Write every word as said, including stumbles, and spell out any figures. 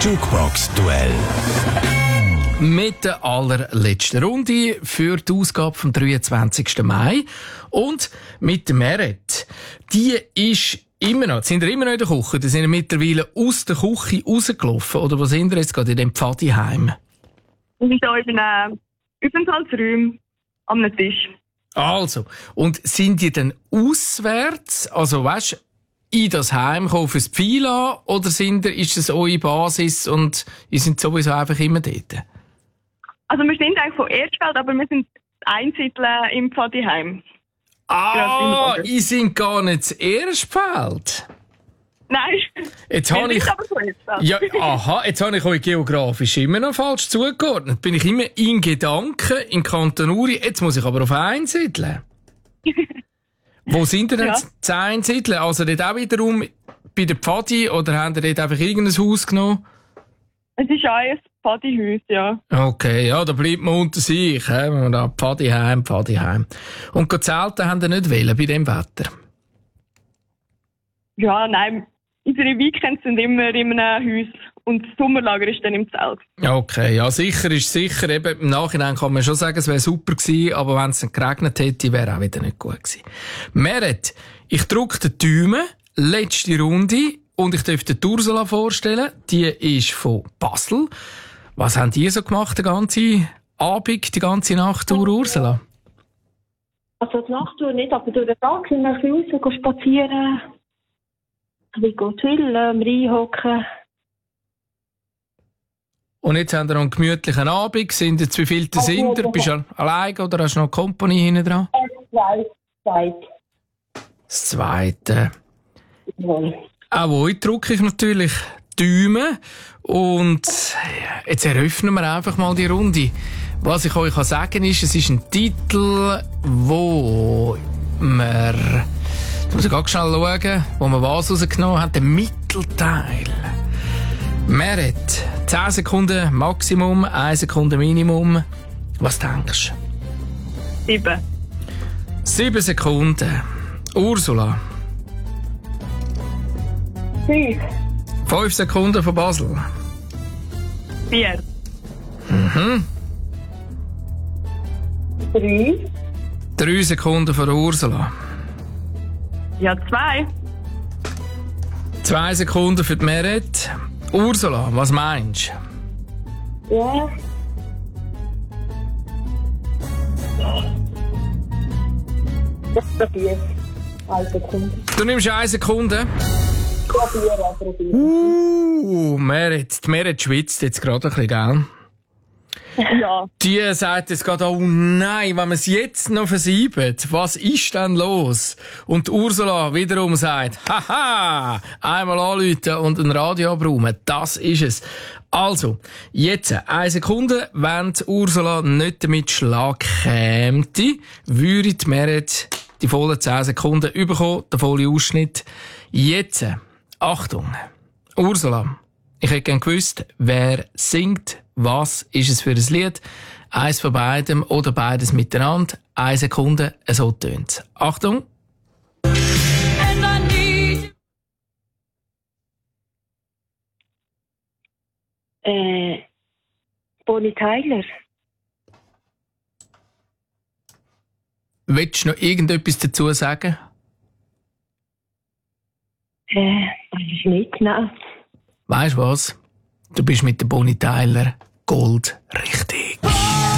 Jukebox-Duell. Mit der allerletzten Runde für die Ausgabe vom dreiundzwanzigsten Mai. Und mit der Meret. Die ist immer noch, sind ihr immer noch in der Küche? Die sind mittlerweile aus der Küche rausgelaufen? Oder wo sind ihr jetzt gerade in dem Pfadiheim? Wir sind hier in einem Aufenthaltsraum am Tisch. Also, und sind die dann auswärts, also weißt, in das Heim gekommen fürs Pfeila, oder sind ihr, ist das eure Basis und ihr seid sowieso einfach immer dort? Also wir sind eigentlich von Erstfeld, aber wir sind einsiedeln im Pfadiheim. Ah, ihr seid gar nicht das Erstfeld. Nein, Jetzt wir habe sind ich, aber von Erstfeld. ja, aha, jetzt habe ich euch geografisch immer noch falsch zugeordnet. Bin ich immer in Gedanken in Kanton Uri, jetzt muss ich aber auf Einsiedeln. Wo sind ihr denn Ja. zu Einsiedeln? Also dort auch wiederum bei der Pfadi, oder habt ihr dort einfach irgendein Haus genommen? Es ist auch ein Pfadihaus, ja. Okay, ja, da bleibt man unter sich, he? Wenn man da Pfadiheim, Pfadiheim. Und go zelten haben ihr nicht wollen bei dem Wetter? Ja, nein, unsere Weekends sind immer in einem Haus und das Sommerlager ist dann im Zelt. Okay, ja, sicher ist sicher. Eben, im Nachhinein kann man schon sagen, es wäre super gewesen, aber wenn es dann geregnet hätte, wäre auch wieder nicht gut gewesen. Meret, ich drücke den Daumen, letzte Runde, und ich darf dir die Ursula vorstellen. Die ist von Basel. Was haben die so gemacht, den ganzen Abend, die ganze Nacht durch, Ursula? Also die Nachttour nicht, aber durch den Tag sind wir ein bisschen raus, spazieren, ein bisschen chillen, reinhocken. Und jetzt haben wir noch einen gemütlichen Abend. Sind jetzt wie viele Also, sind ihr? Bist du alleine oder hast du noch eine Company hinten dran? Zwei, zwei. Das Zweite. Jawohl. Auch euch drücke ich natürlich Daumen. Und jetzt eröffnen wir einfach mal die Runde. Was ich euch sagen kann, ist, es ist ein Titel, wo wir, jetzt muss ich ganz schnell schauen, wo wir was rausgenommen haben, den Mittelteil. Meret, zehn Sekunden Maximum, eine Sekunde Minimum. Was denkst du? Sieben. Sieben Sekunden. Ursula. Fünf. Fünf Sekunden von Basel. Vier. Mhm. Drei. Drei Sekunden von der Ursula. Ja, zwei. Zwei Sekunden für die Meret. Ursula, was meinst du? Ja. Das probier. Eine Sekunde. Du nimmst eine Sekunde. Probieren, probieren. Uh, Meret, die Meret schwitzt jetzt gerade ein bisschen, gell? Ja. Die sagt jetzt gerade, oh nein, wenn wir es jetzt noch versieben, was ist denn los? Und Ursula wiederum sagt, haha, einmal anrufen und ein Radio abräumen, das ist es. Also, jetzt eine Sekunde, wenn die Ursula nicht damit Schlag käme, würde die Meret die vollen zehn Sekunden bekommen, der volle Ausschnitt. Jetzt, Achtung, Ursula, ich hätte gerne gewusst, wer singt. Was ist es für ein Lied? Eins von beidem oder beides miteinander. Eine Sekunde, so tönt's. Achtung! Äh, Bonnie Tyler. Willst du noch irgendetwas dazu sagen? Äh, weiß ich nicht, nein. Weisst du was? Du bist mit der Bonnie Tyler Gold richtig.